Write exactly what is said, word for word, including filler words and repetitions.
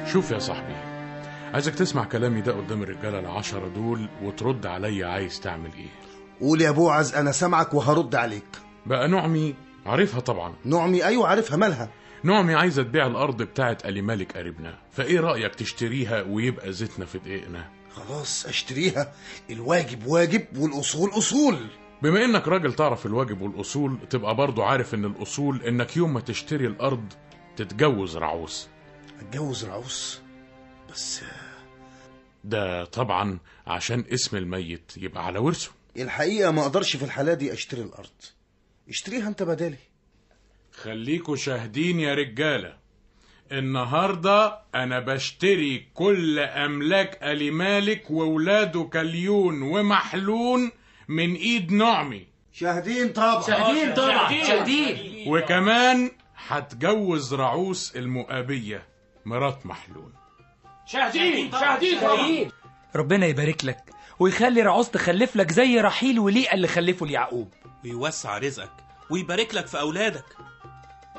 شوف يا صاحبي، عايزك تسمع كلامي ده قدام الرجالة العشرة دول وترد عليا عايز تعمل ايه. قول يا بوعز، انا سامعك وهرد عليك. بقى نعمي عارفها طبعا. نعمي؟ ايوه عارفها، مالها؟ نعمي عايزة تبيع الأرض بتاعت ألي مالك قريبنا، فإيه رأيك تشتريها ويبقى زيتنا في دقيقنا؟ خلاص اشتريها، الواجب واجب والأصول أصول. بما إنك راجل تعرف الواجب والأصول، تبقى برضو عارف إن الأصول إنك يوم ما تشتري الأرض تتجوز رعوس. اتجوز رعوس؟ بس ده طبعا عشان اسم الميت يبقى على ورثه. الحقيقة ما أقدرش في الحالة دي أشتري الأرض، اشتريها أنت بدالي. خليكوا شاهدين يا رجالة، النهاردة أنا بشتري كل أملاك ألي مالك وولاده كليون ومحلون من إيد نعمي. شاهدين طبعا. شاهدين طبعا. شاهدين. وكمان هتجوز رعوس المؤابية مرات محلون. شاهدين شاهدين طبعا. ربنا يبارك لك ويخلي رعوس تخلف لك زي رحيل وليئة اللي خلفوا ليعقوب، ويوسع رزقك ويبارك لك في أولادك.